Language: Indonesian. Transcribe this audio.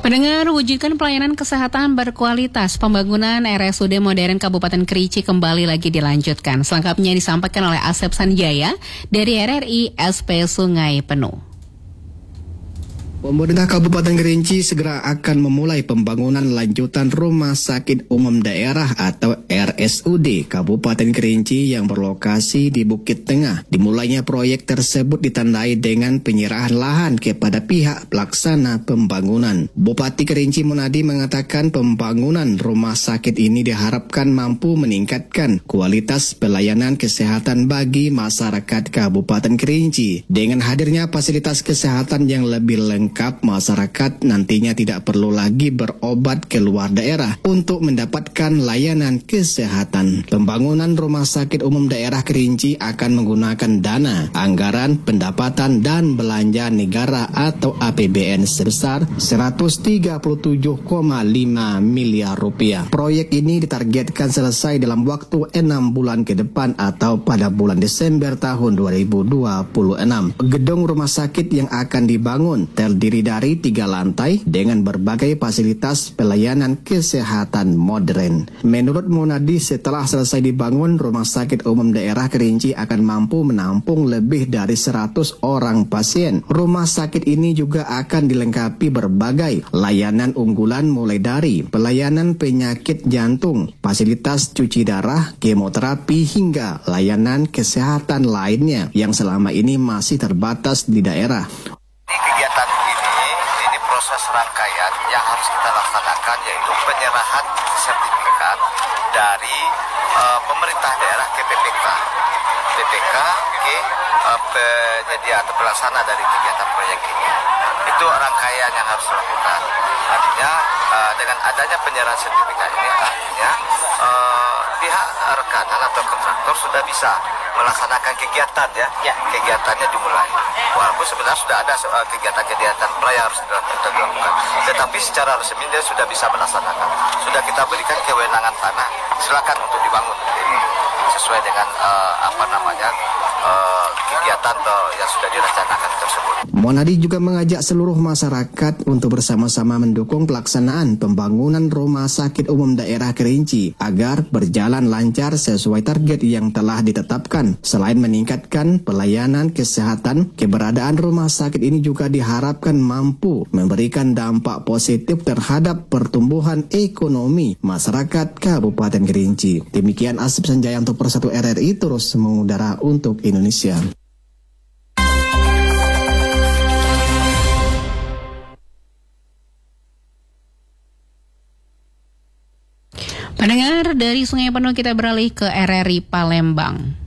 Pendengar, wujudkan pelayanan kesehatan berkualitas. Pembangunan RSUD Modern Kabupaten Kerinci kembali lagi dilanjutkan. Selengkapnya disampaikan oleh Asep Sanjaya dari RRI SP Sungai Penuh. Pemerintah Kabupaten Kerinci segera akan memulai pembangunan lanjutan Rumah Sakit Umum Daerah atau RSUD Kabupaten Kerinci yang berlokasi di Bukit Tengah. Dimulainya proyek tersebut ditandai dengan penyerahan lahan kepada pihak pelaksana pembangunan. Bupati Kerinci Munadi mengatakan pembangunan rumah sakit ini diharapkan mampu meningkatkan kualitas pelayanan kesehatan bagi masyarakat Kabupaten Kerinci. Dengan hadirnya fasilitas kesehatan yang lebih lengkap, masyarakat nantinya tidak perlu lagi berobat ke luar daerah untuk mendapatkan layanan kesehatan. Pembangunan Rumah Sakit Umum Daerah Kerinci akan menggunakan dana, anggaran, pendapatan, dan belanja negara atau APBN sebesar 137,5 miliar rupiah. Proyek ini ditargetkan selesai dalam waktu 6 bulan ke depan atau pada bulan Desember tahun 2026. Gedung rumah sakit yang akan dibangun terdiri dari 3 lantai dengan berbagai fasilitas pelayanan kesehatan modern. Menurut Munadi, setelah selesai dibangun, Rumah Sakit Umum Daerah Kerinci akan mampu menampung lebih dari 100 orang pasien. Rumah sakit ini juga akan dilengkapi berbagai layanan unggulan mulai dari pelayanan penyakit jantung, fasilitas cuci darah, kemoterapi, hingga layanan kesehatan lainnya yang selama ini masih terbatas di daerah. Kegiatan ini proses rangkaian yang harus kita laksanakan, yaitu penyerahan sertifikat dari pemerintah daerah ke PPK ke penyedia atau pelaksana dari kegiatan proyek ini. Itu rangkaian yang harus dilakukan. Artinya dengan adanya penyerahan sertifikat ini, artinya pihak rekanan atau kontraktor sudah bisa melaksanakan kegiatan kegiatannya dimulai. Walaupun sebenarnya sudah ada kegiatan-kegiatan yang harus dilakukan, tetapi secara resmi dia sudah bisa melaksanakan. Sudah kita berikan kewenangan tanah, silakan untuk dibangun sesuai dengan kegiatan yang sudah direncanakan tersebut. Monadi juga mengajak seluruh masyarakat untuk bersama-sama mendukung pelaksanaan pembangunan Rumah Sakit Umum Daerah Kerinci agar berjalan lancar sesuai target yang telah ditetapkan. Selain meningkatkan pelayanan kesehatan, keberadaan rumah sakit ini juga diharapkan mampu memberikan dampak positif terhadap pertumbuhan ekonomi masyarakat Kabupaten Kerinci. Demikian Asep Sanjaya untuk Persatu RRI terus mengudara untuk Indonesia. Pendengar, dari Sungai Penuh kita beralih ke RRI Palembang.